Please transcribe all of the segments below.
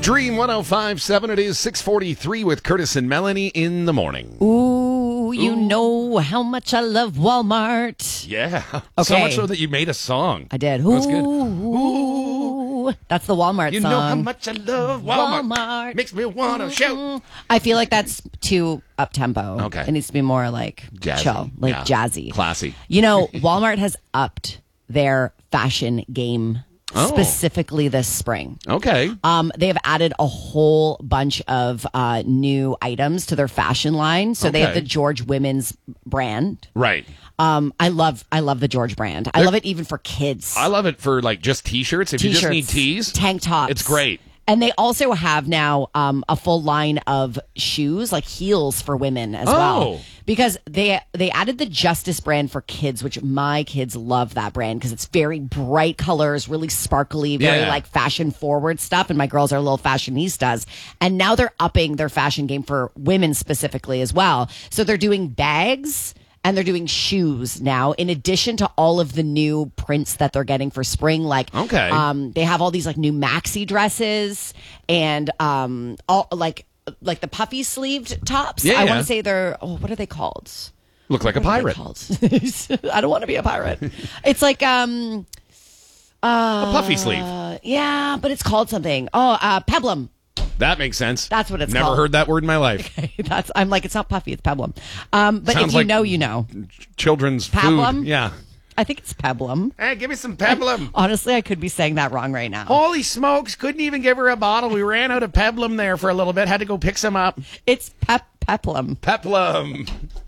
Dream 105.7. It is 6:43 with Curtis and Melanie in the morning. Ooh, you know how much I love Walmart. Yeah. Okay. So much so that you made a song. I did. That's good. Ooh. That's the Walmart You song. know how much I love Walmart. Walmart. Makes me want to shout. I feel like that's too up-tempo. Okay. It needs to be more like Jazzy. chill, like Yeah. jazzy. Classy. You know, Walmart has upped their fashion game specifically this spring. Okay. They have added a whole bunch of new items to their fashion line. So they have Okay. the George women's brand. Right. I love the George brand. I love it even for kids. I love it for like just t-shirts. If you just need tees, tank tops. it's great. And they also have now a full line of shoes, like heels for women as well. Because they added the Justice brand for kids, which my kids love that brand because it's very bright colors, really sparkly, very like fashion forward stuff. And my girls are little fashionistas. And now they're upping their fashion game for women specifically as well. So they're doing bags. And they're doing shoes now, in addition to all of the new prints that they're getting for spring. Like, they have all these like new maxi dresses and all like the puffy sleeved tops. Yeah, I want to say they're what are they called? Look like a pirate. I don't want to be a pirate. It's like a puffy sleeve. Yeah, but it's called something. Peplum. That makes sense. That's what it's Never called. heard that word in my life. Okay, I'm like, it's not puffy, it's peplum. But Sounds if you like know, you know. Children's Peplum? food. Yeah. I think it's peplum. Hey, give me some peplum. Honestly, I could be saying that wrong right now. Holy smokes. Couldn't even give her a bottle. We ran out of peplum there for a little bit. Had to go pick some up. It's peplum. Peplum.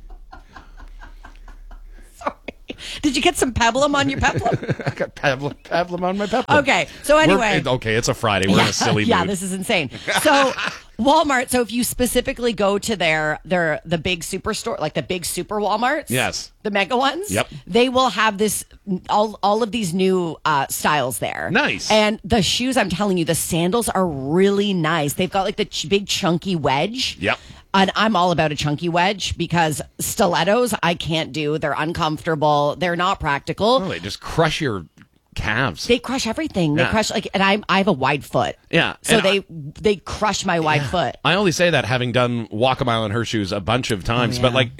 Did you get some peplum on your peplum? I got peplum on my peplum. Okay, so anyway. It's a Friday. We're in a silly mood. Yeah, this is insane. So Walmart, so if you specifically go to the big superstore, like the big super Walmarts. Yes. The mega ones. Yep. They will have this, all of these new styles there. Nice. And the shoes, I'm telling you, the sandals are really nice. They've got like the big chunky wedge. Yep. And I'm all about a chunky wedge because stilettos I can't do. They're uncomfortable. They're not practical. Oh, they just crush your calves. They crush everything. They crush and I have a wide foot. Yeah. So they crush my wide foot. I only say that having done Walk a Mile in Her Shoes a bunch of times, but like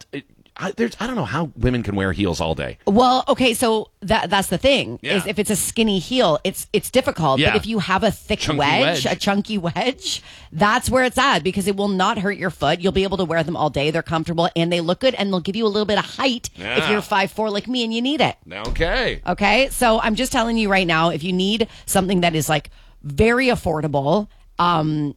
I don't know how women can wear heels all day. Well, okay, so that's the thing is Yeah. if it's a skinny heel, it's difficult. Yeah. But if you have a thick Chunky a chunky wedge, that's where it's at because it will not hurt your foot. You'll be able to wear them all day. They're comfortable and they look good and they'll give you a little bit of height if you're 5'4" like me and you need it. Okay. Okay, so I'm just telling you right now, if you need something that is like very affordable and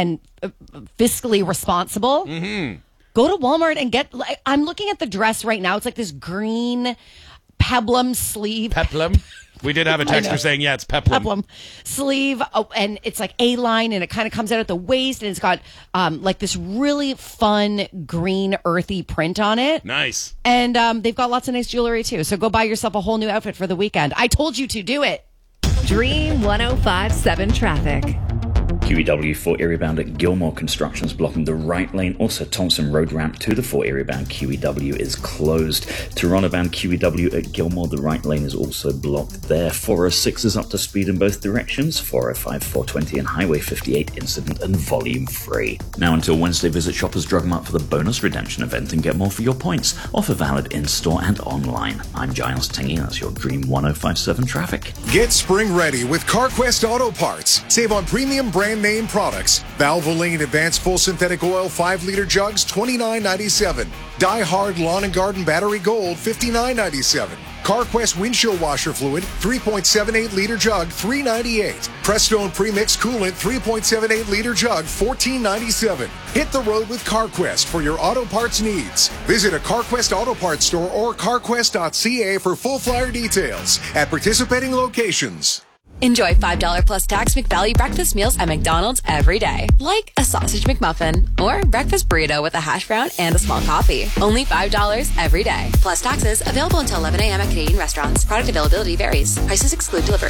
fiscally responsible. Mm-hmm. Go to Walmart and get, I'm looking at the dress right now. It's like this green peplum sleeve. Peplum? We did have a texter saying, yeah, it's peplum. Peplum sleeve. And it's like A-line and it kind of comes out at the waist and it's got like this really fun green earthy print on it. Nice. And they've got lots of nice jewelry too. So go buy yourself a whole new outfit for the weekend. I told you to do it. Dream 105.7 traffic. QEW 4 area bound at Gilmore Construction's blocking the right lane. Also, Thompson Road ramp to the 4 area bound QEW is closed. Toronto bound QEW at Gilmore, the right lane is also blocked there. 406 is up to speed in both directions. 405, 420 and Highway 58 incident and volume free. Now until Wednesday, visit Shoppers Drug Mart for the bonus redemption event and get more for your points. Offer valid in-store and online. I'm Giles Tingy, that's your Dream 105.7 traffic. Get spring ready with CarQuest Auto Parts. Save on premium brand name products. Valvoline Advanced Full Synthetic Oil 5-liter jugs, $29.97. Die Hard Lawn and Garden Battery Gold, $59.97. CarQuest Windshield Washer Fluid, 3.78-liter jug, $3.98. Prestone Premix Coolant, 3.78-liter jug, $14.97. Hit the road with CarQuest for your auto parts needs. Visit a CarQuest Auto Parts store or carquest.ca for full flyer details at participating locations. Enjoy $5 plus tax McValue breakfast meals at McDonald's every day. Like a sausage McMuffin or breakfast burrito with a hash brown and a small coffee. Only $5 every day. Plus taxes. Available until 11 a.m. at Canadian restaurants. Product availability varies. Prices exclude delivery.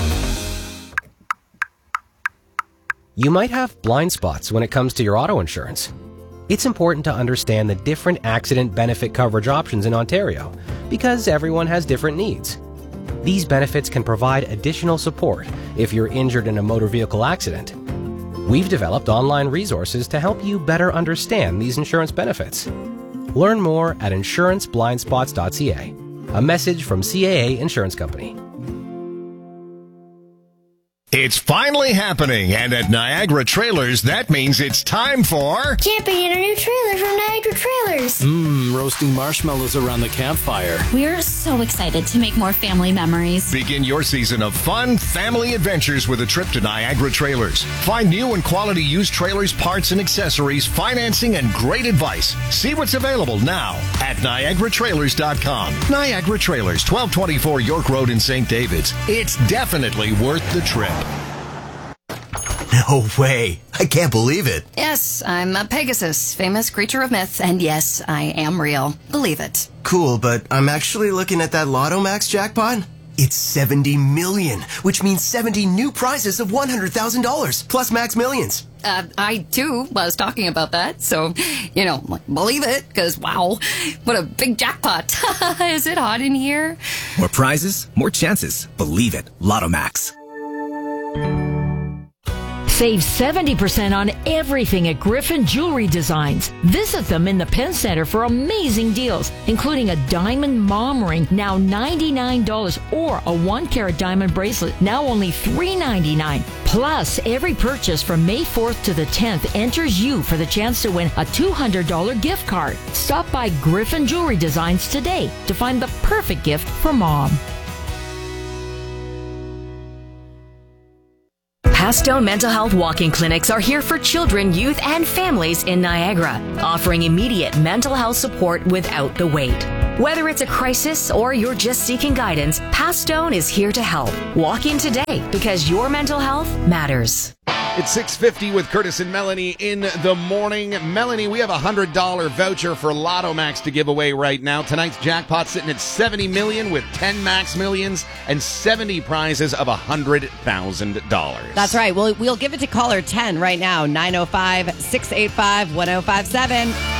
You might have blind spots when it comes to your auto insurance. It's important to understand the different accident benefit coverage options in Ontario because everyone has different needs. These benefits can provide additional support if you're injured in a motor vehicle accident. We've developed online resources to help you better understand these insurance benefits. Learn more at insuranceblindspots.ca. A message from CAA Insurance Company. It's finally happening, and at Niagara Trailers, that means it's time for... camping in our new trailer from Niagara Trailers. Roasting marshmallows around the campfire. We're so excited to make more family memories. Begin your season of fun family adventures with a trip to Niagara Trailers. Find new and quality used trailers, parts and accessories, financing, and great advice. See what's available now at NiagaraTrailers.com. Niagara Trailers, 1224 York Road in St. David's. It's definitely worth the trip. No way. I can't believe it. Yes, I'm a Pegasus, famous creature of myth, and yes, I am real. Believe it. Cool, but I'm actually looking at that Lotto Max jackpot. It's 70 million, which means 70 new prizes of $100,000, plus Max Millions. I, too, was talking about that, so, believe it, because, wow, what a big jackpot. Is it hot in here? More prizes, more chances. Believe it. Lotto Max. Save 70% on everything at Griffin Jewelry Designs. Visit them in the Penn Center for amazing deals, including a diamond mom ring, now $99, or a 1-carat diamond bracelet, now only $3.99. Plus, every purchase from May 4th to the 10th enters you for the chance to win a $200 gift card. Stop by Griffin Jewelry Designs today to find the perfect gift for mom. Pastone Mental Health Walk-in Clinics are here for children, youth, and families in Niagara, offering immediate mental health support without the wait. Whether it's a crisis or you're just seeking guidance, Pastone is here to help. Walk in today because your mental health matters. It's 6:50 with Curtis and Melanie in the morning. Melanie, we have a $100 voucher for Lotto Max to give away right now. Tonight's jackpot sitting at 70 million with 10 Max Millions and 70 prizes of $100,000. That's right. We'll give it to caller 10 right now. 905-685-1057.